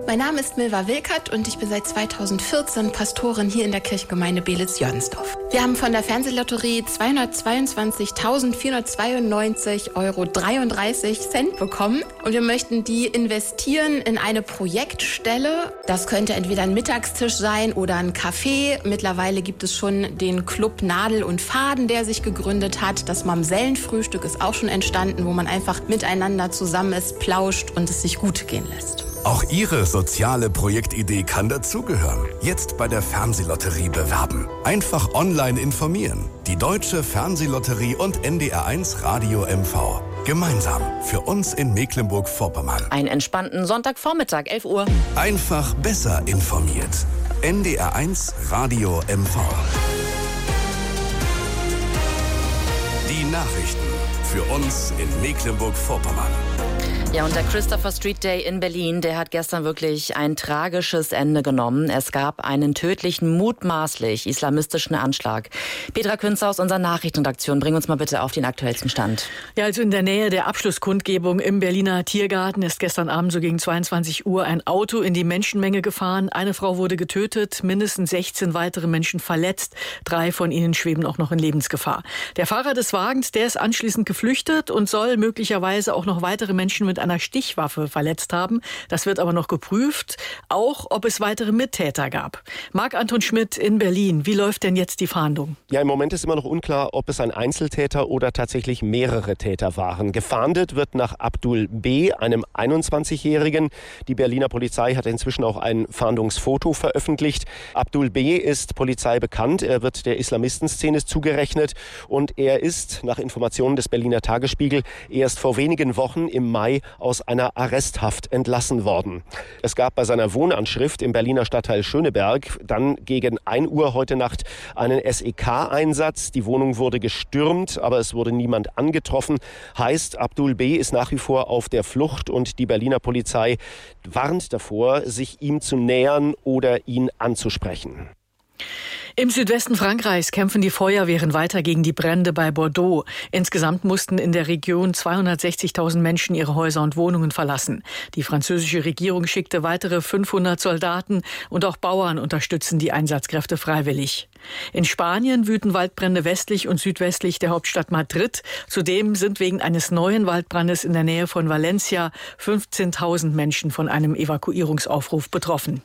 Mein Name ist Milva Wilkert und ich bin seit 2014 Pastorin hier in der Kirchengemeinde Belitz-Jörnsdorf. Wir haben von der Fernsehlotterie 222.492,33 € bekommen und wir möchten die investieren in eine Projektstelle. Das könnte entweder ein Mittagstisch sein oder ein Café. Mittlerweile gibt es schon den Club Nadel und Faden, der sich gegründet hat. Das Mamsellenfrühstück ist auch schon entstanden, wo man einfach miteinander zusammen ist, plauscht und es sich gut gehen lässt. Auch Ihre soziale Projektidee kann dazugehören. Jetzt bei der Fernsehlotterie bewerben. Einfach online informieren. Die Deutsche Fernsehlotterie und NDR1 Radio MV. Gemeinsam für uns in Mecklenburg-Vorpommern. Einen entspannten Sonntagvormittag, 11 Uhr. Einfach besser informiert. NDR1 Radio MV. Die Nachrichten für uns in Mecklenburg-Vorpommern. Ja, und der Christopher Street Day in Berlin, der hat gestern wirklich ein tragisches Ende genommen. Es gab einen tödlichen, mutmaßlich islamistischen Anschlag. Petra Künzer aus unserer Nachrichtenredaktion, bring uns mal bitte auf den aktuellsten Stand. Ja, also in der Nähe der Abschlusskundgebung im Berliner Tiergarten ist gestern Abend so gegen 22 Uhr ein Auto in die Menschenmenge gefahren. Eine Frau wurde getötet, mindestens 16 weitere Menschen verletzt. 3 von ihnen schweben auch noch in Lebensgefahr. Der Fahrer des Wagens, der ist anschließend geflüchtet und soll möglicherweise auch noch weitere Menschen mit einer Stichwaffe verletzt haben. Das wird aber noch geprüft, auch ob es weitere Mittäter gab. Marc-Anton Schmidt in Berlin, wie läuft denn jetzt die Fahndung? Ja, im Moment ist immer noch unklar, ob es ein Einzeltäter oder tatsächlich mehrere Täter waren. Gefahndet wird nach Abdul B., einem 21-Jährigen. Die Berliner Polizei hat inzwischen auch ein Fahndungsfoto veröffentlicht. Abdul B. ist Polizei bekannt. Er wird der Islamistenszene zugerechnet und er ist, nach Informationen des Berliner Tagesspiegel, erst vor wenigen Wochen im Mai aus einer Arresthaft entlassen worden. Es gab bei seiner Wohnanschrift im Berliner Stadtteil Schöneberg dann gegen 1 Uhr heute Nacht einen SEK-Einsatz. Die Wohnung wurde gestürmt, aber es wurde niemand angetroffen. Heißt, Abdul B. ist nach wie vor auf der Flucht und die Berliner Polizei warnt davor, sich ihm zu nähern oder ihn anzusprechen. Im Südwesten Frankreichs kämpfen die Feuerwehren weiter gegen die Brände bei Bordeaux. Insgesamt mussten in der Region 260.000 Menschen ihre Häuser und Wohnungen verlassen. Die französische Regierung schickte weitere 500 Soldaten und auch Bauern unterstützen die Einsatzkräfte freiwillig. In Spanien wüten Waldbrände westlich und südwestlich der Hauptstadt Madrid. Zudem sind wegen eines neuen Waldbrandes in der Nähe von Valencia 15.000 Menschen von einem Evakuierungsaufruf betroffen.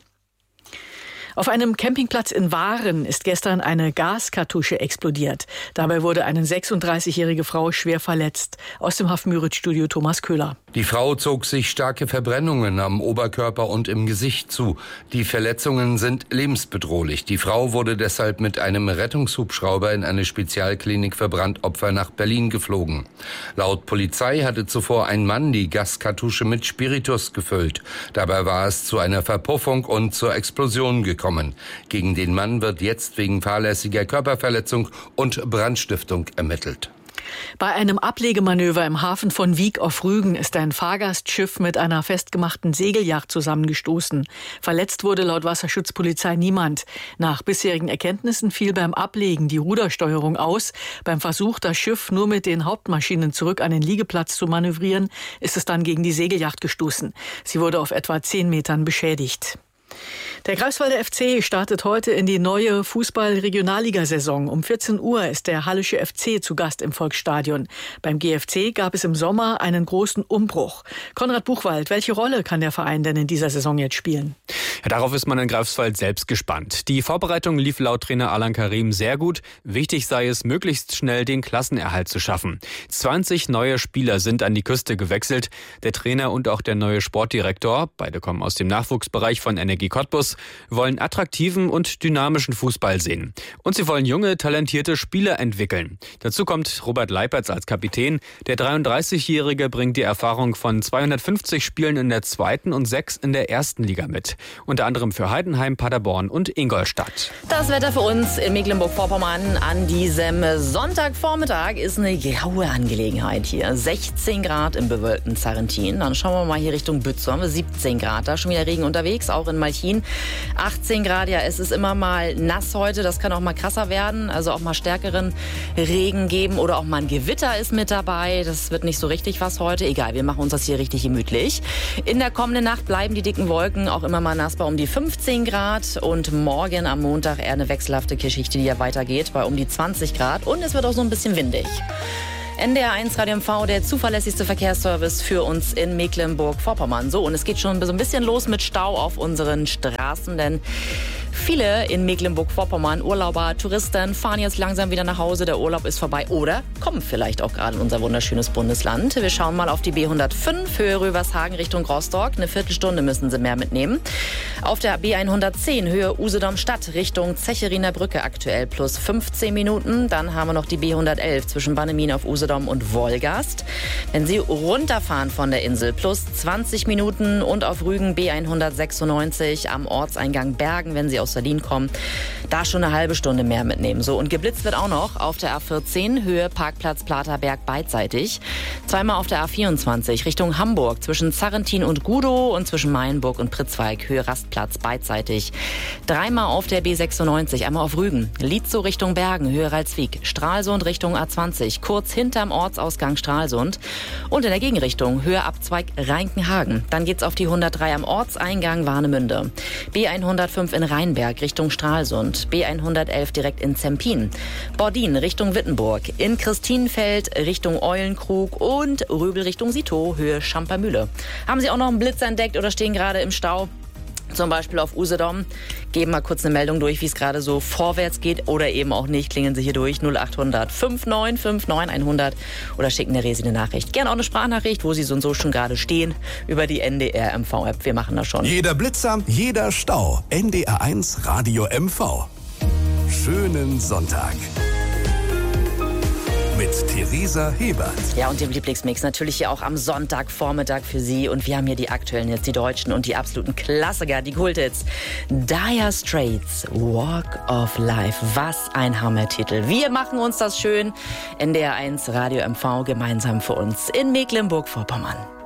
Auf einem Campingplatz in Waren ist gestern eine Gaskartusche explodiert. Dabei wurde eine 36-jährige Frau schwer verletzt. Aus dem Haff-Müritz-Studio Thomas Köhler. Die Frau zog sich starke Verbrennungen am Oberkörper und im Gesicht zu. Die Verletzungen sind lebensbedrohlich. Die Frau wurde deshalb mit einem Rettungshubschrauber in eine Spezialklinik für Brandopfer nach Berlin geflogen. Laut Polizei hatte zuvor ein Mann die Gaskartusche mit Spiritus gefüllt. Dabei war es zu einer Verpuffung und zur Explosion gekommen. Gegen den Mann wird jetzt wegen fahrlässiger Körperverletzung und Brandstiftung ermittelt. Bei einem Ablegemanöver im Hafen von Wiek auf Rügen ist ein Fahrgastschiff mit einer festgemachten Segelyacht zusammengestoßen. Verletzt wurde laut Wasserschutzpolizei niemand. Nach bisherigen Erkenntnissen fiel beim Ablegen die Rudersteuerung aus. Beim Versuch, das Schiff nur mit den Hauptmaschinen zurück an den Liegeplatz zu manövrieren, ist es dann gegen die Segelyacht gestoßen. Sie wurde auf etwa 10 Metern beschädigt. Der Greifswalder FC startet heute in die neue Fußball-Regionalligasaison. Um 14 Uhr ist der Hallische FC zu Gast im Volksstadion. Beim GFC gab es im Sommer einen großen Umbruch. Konrad Buchwald, welche Rolle kann der Verein denn in dieser Saison jetzt spielen? Ja, darauf ist man in Greifswald selbst gespannt. Die Vorbereitung lief laut Trainer Alan Karim sehr gut. Wichtig sei es, möglichst schnell den Klassenerhalt zu schaffen. 20 neue Spieler sind an die Küste gewechselt. Der Trainer und auch der neue Sportdirektor, beide kommen aus dem Nachwuchsbereich von Energie Cottbus, wollen attraktiven und dynamischen Fußball sehen. Und sie wollen junge, talentierte Spieler entwickeln. Dazu kommt Robert Leipertz als Kapitän. Der 33-Jährige bringt die Erfahrung von 250 Spielen in der 2. und 6 in der 1. Liga mit. unter anderem für Heidenheim, Paderborn und Ingolstadt. Das Wetter für uns in Mecklenburg-Vorpommern an diesem Sonntagvormittag ist eine graue Angelegenheit hier. 16 Grad im bewölkten Sarrentin. Dann schauen wir mal hier Richtung Bützow, haben wir 17 Grad. Da schon wieder Regen unterwegs, auch in Malchin. 18 Grad, ja, es ist immer mal nass heute. Das kann auch mal krasser werden, also auch mal stärkeren Regen geben oder auch mal ein Gewitter ist mit dabei. Das wird nicht so richtig was heute. Egal, wir machen uns das hier richtig gemütlich. In der kommenden Nacht bleiben die dicken Wolken auch immer mal nass bei um die 15 Grad. Und morgen am Montag eher eine wechselhafte Geschichte, die ja weitergeht, bei um die 20 Grad. Und es wird auch so ein bisschen windig. NDR 1 Radio MV, der zuverlässigste Verkehrsservice für uns in Mecklenburg-Vorpommern. So, und es geht schon so ein bisschen los mit Stau auf unseren Straßen, denn viele in Mecklenburg-Vorpommern, Urlauber, Touristen, fahren jetzt langsam wieder nach Hause. Der Urlaub ist vorbei oder kommen vielleicht auch gerade in unser wunderschönes Bundesland. Wir schauen mal auf die B105, Höhe Rövershagen Richtung Rostock. Eine Viertelstunde müssen Sie mehr mitnehmen. Auf der B110, Höhe Usedom-Stadt Richtung Zecheriner Brücke aktuell plus 15 Minuten. Dann haben wir noch die B111 zwischen Bannemin auf Usedom und Wolgast. Wenn Sie runterfahren von der Insel plus 20 Minuten und auf Rügen B196 am Ortseingang Bergen, wenn Sie aus Berlin kommen, da schon eine halbe Stunde mehr mitnehmen. So, und geblitzt wird auch noch auf der A14, Höhe Parkplatz Platerberg beidseitig. Zweimal auf der A24 Richtung Hamburg zwischen Zarrentin und Gudow und zwischen Mayenburg und Pritzwalk, Höhe Rastplatz beidseitig. Dreimal auf der B96, einmal auf Rügen, Lietzow Richtung Bergen, Höhe Ralswiek, Stralsund Richtung A20, kurz hinterm Ortsausgang Stralsund und in der Gegenrichtung Höhe Abzweig Reinkenhagen. Dann geht's auf die 103 am Ortseingang Warnemünde. B105 in Rheinberg Richtung Stralsund, B111 direkt in Zempin, Bordin Richtung Wittenburg, in Christinenfeld Richtung Eulenkrug und Röbel Richtung Sito, Höhe Schampermühle. Haben Sie auch noch einen Blitz entdeckt oder stehen gerade im Stau? Zum Beispiel auf Usedom. Geben mal kurz eine Meldung durch, wie es gerade so vorwärts geht oder eben auch nicht. Klingeln Sie hier durch 0800 5959 100 oder schicken der Resi eine Nachricht. Gerne auch eine Sprachnachricht, wo Sie so und so schon gerade stehen, über die NDR MV-App. Wir machen das schon. Jeder Blitzer, jeder Stau. NDR 1 Radio MV. Schönen Sonntag. Mit Theresa Hebert. Ja, und dem Lieblingsmix natürlich hier auch am Sonntagvormittag für Sie. Und wir haben hier die aktuellen jetzt, die deutschen und die absoluten Klassiker, die Kulthits. Dire Straits, Walk of Life. Was ein Hammertitel. Wir machen uns das schön. NDR 1 Radio MV gemeinsam für uns in Mecklenburg-Vorpommern.